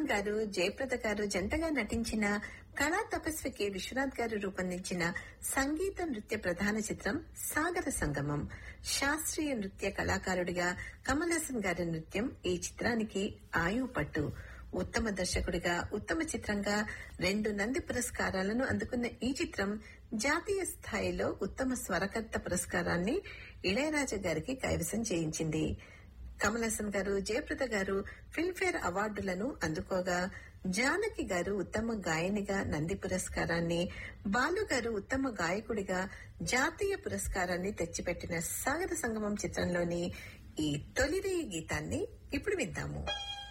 మోహన్ గారు, జయప్రద గారు జంటగా నటించిన కళా తపస్వి కె విశ్వనాథ్ గారు రూపొందించిన సంగీత నృత్య ప్రధాన చిత్రం సాగర సంగమం. శాస్త్రీయ నృత్య కళాకారుడిగా కమల్ హాసన్ గారి నృత్యం ఈ చిత్రానికి ఆయువు పట్టు. ఉత్తమ దర్శకుడిగా, ఉత్తమ చిత్రంగా 2 నంది పురస్కారాలను అందుకున్న ఈ చిత్రం జాతీయ స్థాయిలో ఉత్తమ స్వరకర్త పురస్కారాన్ని ఇళయరాజా గారికి కైవసం చేయించింది. కమల్ హాసన్ గారు, జయప్రద గారు ఫిల్మ్ఫేర్ అవార్డులను అందుకోగా, జానకి గారు ఉత్తమ గాయనిగా నంది పురస్కారాన్ని, బాలు గారు ఉత్తమ గాయకుడిగా జాతీయ పురస్కారాన్ని తెచ్చిపెట్టిన సాగర సంగమం చిత్రంలోని ఈ తొలిరేయి గీతాన్ని ఇప్పుడు విద్దాము.